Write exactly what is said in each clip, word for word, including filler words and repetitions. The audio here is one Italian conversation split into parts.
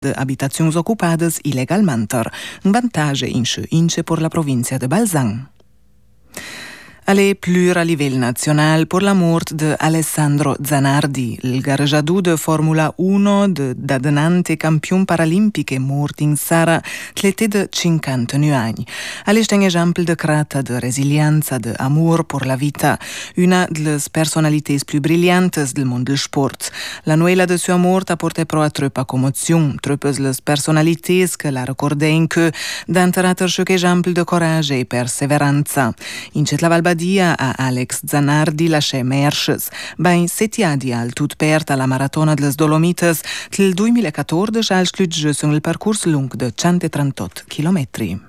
de habitazioni occupate illegalmente, un vantaggio ince ince per la provincia de Balzan. Alle plur a livello nazionale per la morte di Alessandro Zanardi, il garaggiatore de Formula uno de dadanante campione paralimpiche morto in Sara, tlete de cinquantanove anni. Alle un esempio de crata de resilienza, de amor per la vita, una delle personalità più brillanti del mondo del sport. La novella de sua morte ha portato però a troppa commozione, troppe le personalità che la ricordano che danno un esempio de coraggio e perseveranza. In la Valbadia a Alex Zanardi lasciò Mersches, ben setiadi al tut perta la maratona delle Dolomites, del duemilaquattordici al schludge sul percorso lungo de centotrentotto chilometri.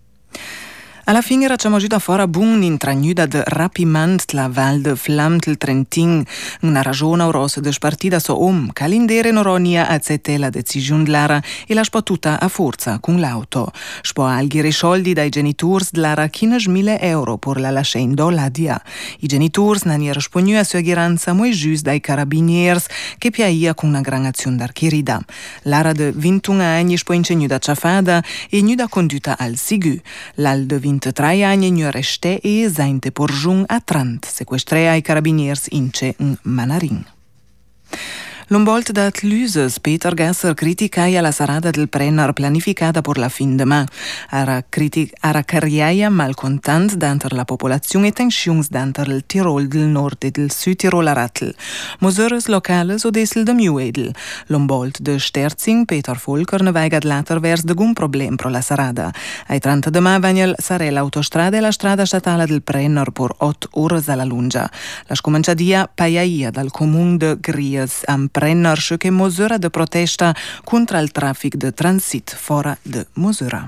Alla fine era giunta fuori buon intragnuda de rapimant la Val de Flam del Trentin, una ragione rossa de spartida so om, calindere noronia a zete la decisione dell'ara e la spututa a forza con l'auto. Spo alghire soldi dai genitori dell'ara quindici euro per la lascia in dolladia. I genitori non erano risponditi a sua ghiranza mo giusto dai carabinieri che piaia con una gran azione d'archirida. L'ara de ventuno anni spo ingegnuda ciafada e nuda conduta al Sigu. L'al de ventitré anni nu resté e zainte por jung a trenta, sequestré ai carabiniers ince un Manarin. L'ombolt da Tluses, Peter Gasser, criticaia la sarada del Brenner planificata per la fin de ma. Ara, critic, ara carriaia malcontant d'anter la popolazione e tensions d'anter il Tirol del nord e del Südtirol a Rattel. Mosures locales o desel de Muedel. L'ombolt de Sterzing, Peter Volker, ne veigat later vers de gun problem pro la sarada. Ai trenta de ma vagnel sarà l'autostrada e la strada statale del Brenner por otto ore alla lunga. La scominciadia paiaia dal comune de Gries am Brenner che misura de protesta contro il traffico de transit fora de misura.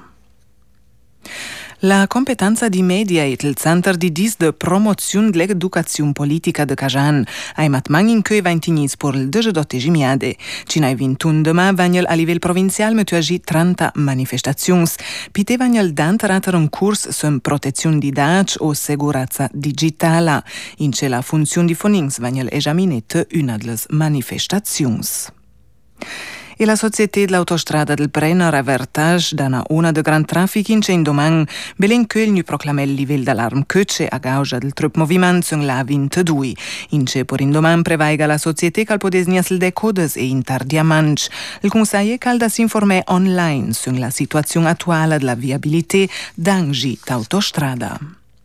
La competenza di media e il Center di dis de promozione dell'educazione politica de Cajan ai matmang in cui ventinis por il diciottottesimiade. Cinai ventuno de ma vagnel a livello provinciale metu agi trenta manifestazioni. Pite vagnel d'anterater un curs sun protezione di dati o sicurezza digitale. In ce la funzione di fonings vagnel esaminete una delle manifestazioni. E la società dell'autostrada del Brenner avvertage da una ona de gran traffic in in domani, belen che il proclamè il livello d'allarme che a causa del troppo movimento in la ventidue. In ce per in domani prevaiga la società che podesnias il decodes e in tardiamanch. Il consiglio calda si informè online sulla situazione attuale della viabilità d'angi d'autostrada.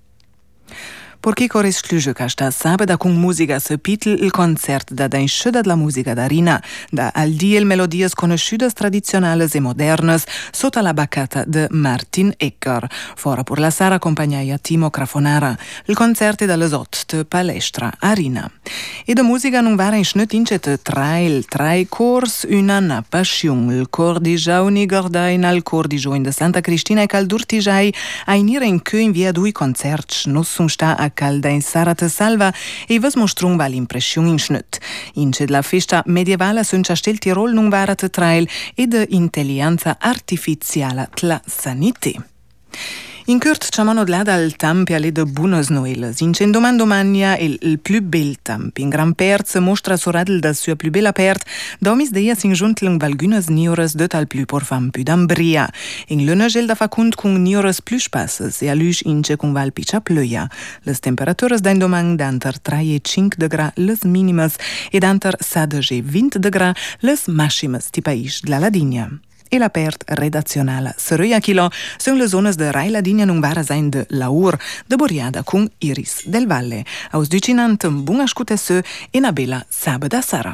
Perché correscluge questa sabato con musica se pitl il concerto da den sciuda della musica d'Arina, da al die melodies conosciutas tradizionales e modernes sotto la baccata de Martin Ecker. Fora per la sera accompagnaia Timo Crafonara. Il concerto è dalle otto de Palestra Arina. E de musica non vara in schnut incete trail, trai cors una na passion. Il cor di Giauni Gordain al cor di Gioin de Santa Cristina e Caldurtigiai a inire in che in via due concerti non sono sta a calda in Sara te salva e vos mostrung va l'impressione in schnut. In ce la festa medievale sunt stel Tirol nun vara te trail e de intelligenza artificiale tla sanité. In curt ciamano là dal tempi alle de buonas noelas. In cendoman domania il, il più bel temp. In gran perz mostra soradel da sua più bella pert, domis deia sin giuntlung valgunas niores de tal più por fam più d'ambria. In luna gel da facunt con niores più spasses e a luce ince con val piccia plöia. Les temperaturas da indoman d'anter tre e cinque de gra les minimas e d'anter sedici e venti de gra les maximas ti pais de la Ladigna. E la pert redazionale Sărâia Chilo sunt le zones de Rai Ladigna non vara sein de Laur, de Boriada con Iris del Valle. Aus ducinant un bun ascutesö e una bella sabada sara.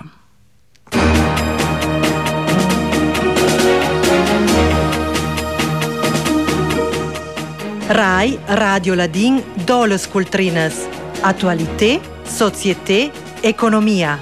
Rai Radio Ladin doles cultrines. Attualité, société, economia.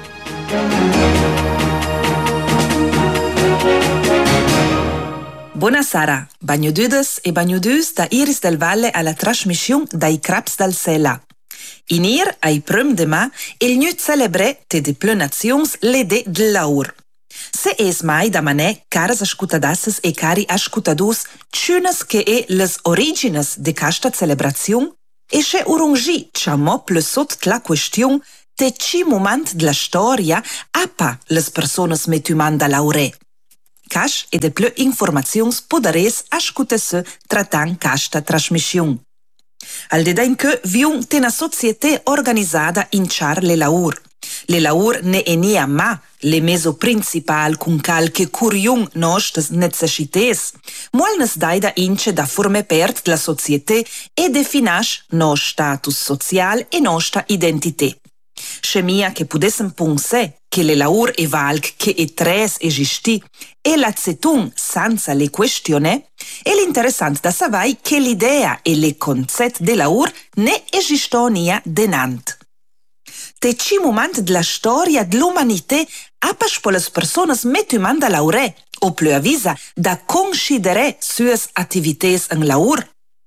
Buonasera, bagnodudes e bagnodus da Iris del Valle alla trasmissione dai Craps dal Sela. In ir ai prum de ma il nu celebre te de plenazions l'ede de l'aur. Se es mai da manè caras ascutadasses e cari ascutadus ciunas che e les origines de casta celebrazion e se urungi ciamo plesot la question te ci moment de la storia apa les personas metuman da laure. cash e de plö informazions poderes ascutesse tratant casta trasmission. Al dedain che viun te na societe organizzata in char le laur. Le laur ne enia ma le meso principal cun calche curiun nostres necessites, mualnes daida ince da forme pert la societe e definas no status social e nostra identite. Scemia che pudessem punse che le laur e valc che e tres esisti e la zetun senza le questione, e l'interessant da savai che l'idea e le concet de laur ne esistonia denant. Te ci moment de la storia de l'umanité apas po las personas metuman da laure, o plö avisa da considere sues activités en laur.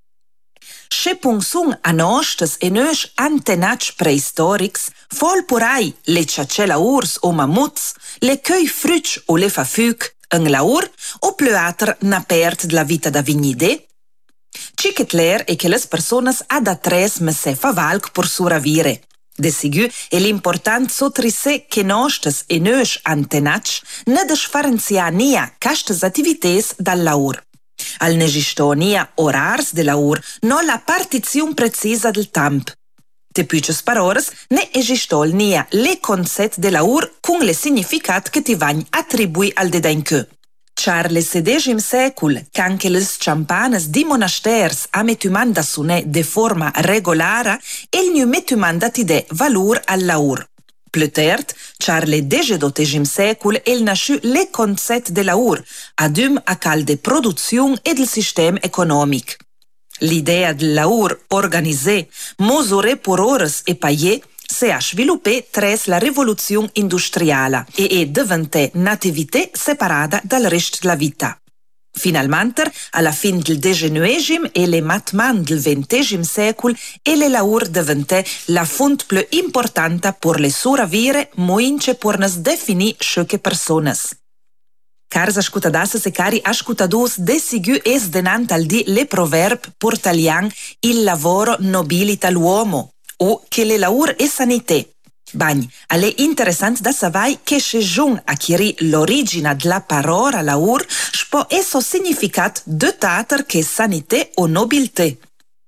Se punsun a nostres e nös antenats prehistorics, fol porai le ciace laurs o mamuts, le cöi frutsch o le fafuc en laur, o plö ater na pert de la vita da vignide? Cicet ler e che les personas ad a tres mese fa valc por suravire. De sigur, è l'important sotrisse che nostres e nös antenats ne desfarencia nia castes activités dal laur. Al negistonia orars de laur, no la partiziun precisa del tamp. Te püces paroras ne esistol nia le concet de laur cun le significat che ti vagn attribui al dedainchö. Char le sedegim secul, c'anche les campanas di monasters a metuman da sune de forma regulara, el nu metuman da tide valur al laur. Plötert, char le degedottegim secul el nasciu le concet de laur, adum a cal de produziun e del sistem economic. L'idea del laur organisé, mosore por ores e paier, se ha sviluppé tres la rivoluziun industriala e è diventé nativité separada dal rest de la vita. Finalmente, alla fin del degenuegim e le matman del ventesim secul, e le laur diventé la font plö importanta por le suravire moince por nas defini sciuche personas. Cars ascutadasses e cari ascutadus, de sigu es denant al di le proverb portalian il lavoro nobilita l'uomo, o che le laur e sanité. Bagn, ale interessant da savai che se jun acchiri l'origina della parola laur spo esso significat de tater che sanité o nobilté.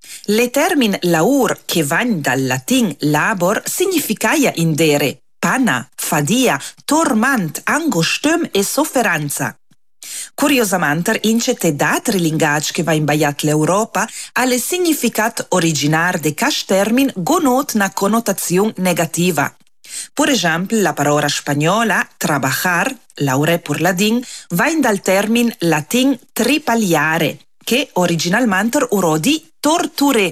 Le termin laur che vagn dal latin labor significaia indere pana, fadia, tormant, angostum e sofferanza. Curiosamente, ince te d'altri linguaggi che va in baiat l'Europa, alle significat originar de cash termin gonot na connotazione negativa. Per esempio, la parola spagnola trabajar, laure pur ladin, va in dal termin latin tripaliare, che originalmente uro di torture.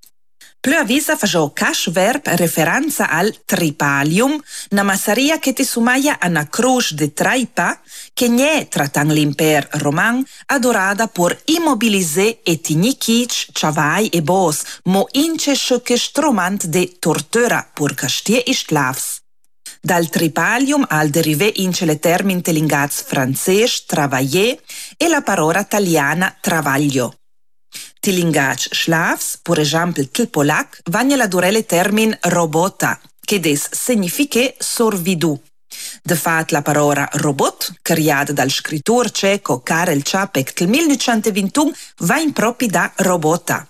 Plö avisa fagiò cash verb referenza al tripalium, na massaria che te sumaia a na croce de traipa, che n'è tratan l'imper roman, adorada por immobiliser e tignichic, chavai e bos, mo ince sciuche stromant de tortura por castie e sclavs. Dal tripalium al derive ince le termin telingats francès, travailler, e la parola italiana travaglio. Tilingach slavs, per esempio il polac, vagna la durele termin robota, che des significhe sorvidù. De fat la parola robot, creata dal scrittur ceco Karel Čapek nel millenovecentoventuno, va in propi da robota.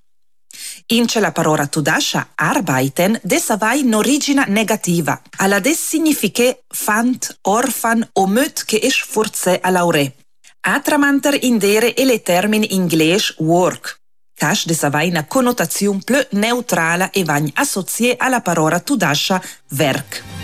Ince la parola tudascia arbeiten des va in origina negativa, alla des significhe fant, orfan o möt che es forse a laure. Atramanter indere e le termini ingles work. Cash de va in connotazione più neutrala e vagn associe alla parola tudascia verk.